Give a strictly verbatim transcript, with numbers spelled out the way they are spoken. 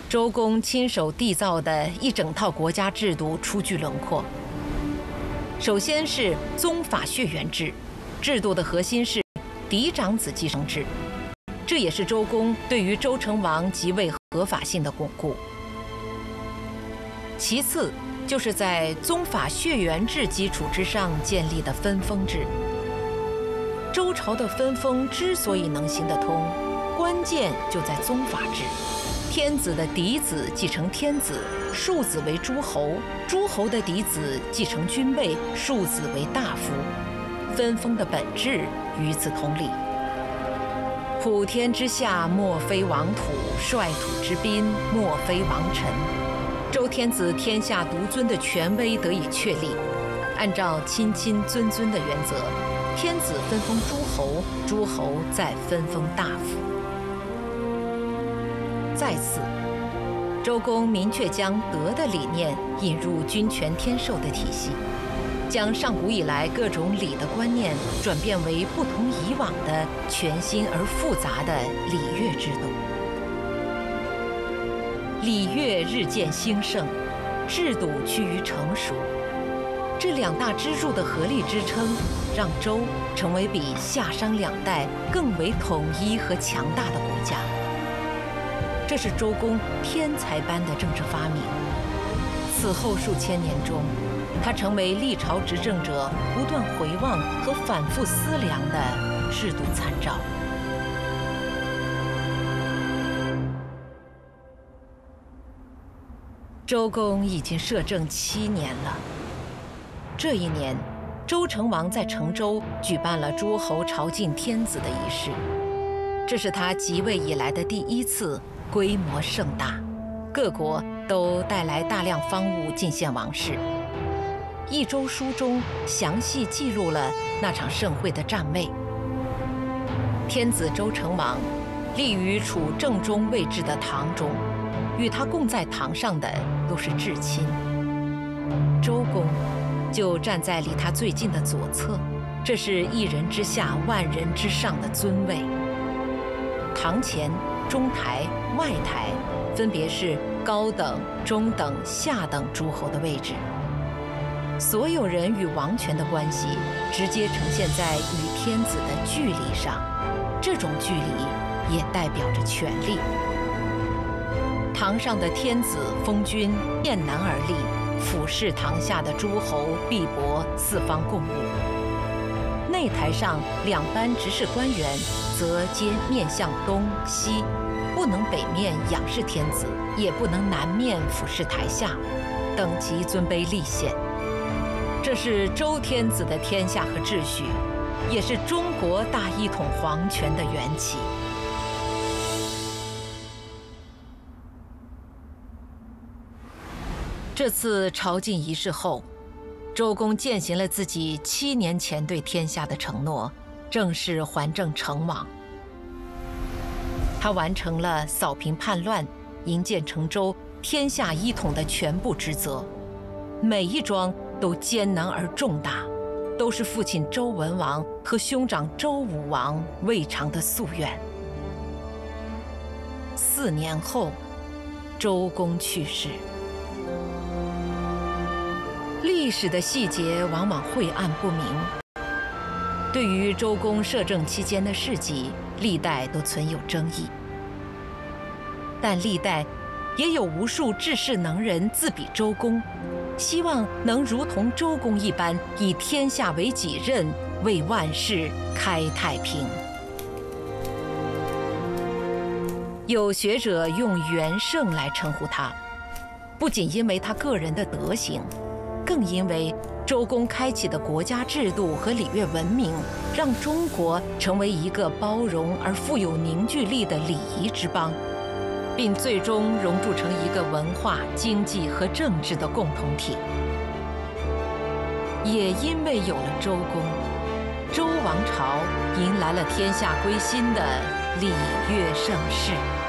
周公亲手缔造的一整套国家制度初具轮廓。首先是宗法血缘制，制度的核心是嫡长子继承制，这也是周公对于周成王即位合法性的巩固。其次，就是在宗法血缘制基础之上建立的分封制。周朝的分封之所以能行得通，关键就在宗法制。天子的嫡子继承天子，庶子为诸侯；诸侯的嫡子继承君位，庶子为大夫。分封的本质与此同理。普天之下，莫非王土；率土之滨，莫非王臣。周天子天下独尊的权威得以确立。按照亲亲尊尊的原则，天子分封诸侯，诸侯再分封大夫。再次，周公明确将德的理念引入君权天授的体系，将上古以来各种礼的观念转变为不同以往的全新而复杂的礼乐制度。礼乐日渐兴盛，制度趋于成熟。这两大支柱的合力支撑，让周成为比夏商两代更为统一和强大的国家。这是周公天才般的政治发明。此后数千年中，他成为历朝执政者不断回望和反复思量的制度参照。周公已经摄政七年了。这一年，周成王在成周举办了诸侯朝觐天子的仪式，这是他即位以来的第一次，规模盛大，各国都带来大量方物进献王室。《一周书》中详细记录了那场盛会的站位。天子周成王立于处正中位置的堂中，与他共在堂上的都是至亲。周公就站在离他最近的左侧，这是一人之下万人之上的尊位。堂前、中台、外台分别是高等、中等、下等诸侯的位置。所有人与王权的关系直接呈现在与天子的距离上，这种距离也代表着权力。堂上的天子封君面南而立，俯视堂下的诸侯鄙薄，四方共舞。内台上两班执事官员则皆面向东西，不能北面仰视天子，也不能南面俯视台下，等级尊卑立现。这是周天子的天下和秩序，也是中国大一统皇权的缘起。这次朝觐仪式后，周公践行了自己七年前对天下的承诺，正式还政成王。他完成了扫平叛乱、营建成周、天下一统的全部职责，每一桩都艰难而重大，都是父亲周文王和兄长周武王未尝的夙愿。四年后，周公去世。历史的细节往往晦暗不明。对于周公摄政期间的事迹，历代都存有争议。但历代也有无数治世能人自比周公，希望能如同周公一般，以天下为己任，为万世开太平。有学者用元圣来称呼他，不仅因为他个人的德行，更因为周公开启的国家制度和礼乐文明，让中国成为一个包容而富有凝聚力的礼仪之邦，并最终熔铸成一个文化、经济和政治的共同体。也因为有了周公，周王朝迎来了天下归心的礼乐盛世。